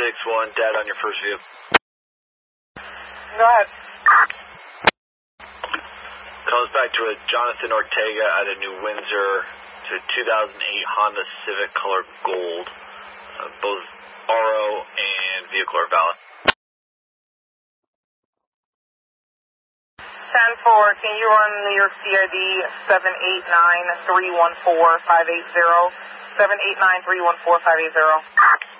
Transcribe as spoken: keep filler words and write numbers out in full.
six one, dead on your first view. Go ahead. Comes back to a Jonathan Ortega out of New Windsor to a two thousand eight Honda Civic color gold. Uh, both R O and vehicle are valid. ten four, can you run New York C I D seven eight nine three one four five eight zero? seven eight nine three one four five eight zero.